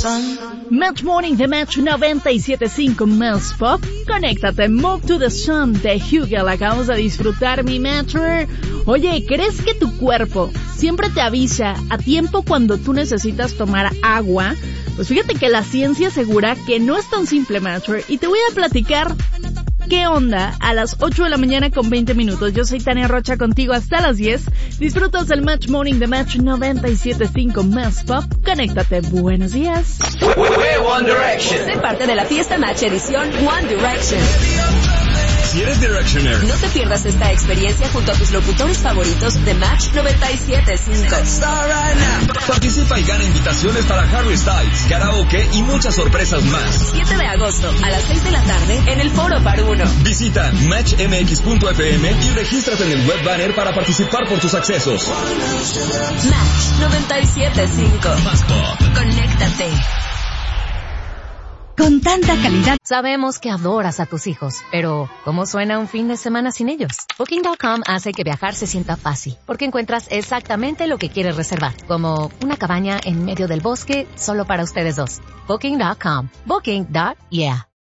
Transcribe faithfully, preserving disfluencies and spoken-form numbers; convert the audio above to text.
Match Morning de Match noventa y siete punto cinco más Pop. Conéctate, Move to the Sun de Hugel. Acabamos de disfrutar mi Matcher. Oye, ¿crees que tu cuerpo siempre te avisa a tiempo cuando tú necesitas tomar agua? Pues fíjate que la ciencia asegura que no es tan simple, Matcher, y te voy a platicar qué onda a las ocho de la mañana con veinte minutos. Yo soy Tania Rocha, contigo hasta las diez. Disfrutas del Match Morning de Match noventa y siete punto cinco más Pop. Conéctate, buenos días. One Direction. Sé parte de la fiesta Match edición One Direction. Si eres Directioner, no te pierdas esta experiencia junto a tus locutores favoritos de Match noventa y siete punto cinco. Participa y gana invitaciones para Harry Styles, karaoke y muchas sorpresas más. siete de agosto a las seis de la tarde en el Foro Paruno. Visita match m x punto f m y regístrate en el web banner para participar por tus accesos. Match noventa y siete punto cinco. Más pop. Conéctate. Con tanta calidad. Sabemos que adoras a tus hijos, pero ¿cómo suena un fin de semana sin ellos? Booking punto com hace que viajar se sienta fácil, porque encuentras exactamente lo que quieres reservar, como una cabaña en medio del bosque solo para ustedes dos. Booking punto com. Booking. Yeah.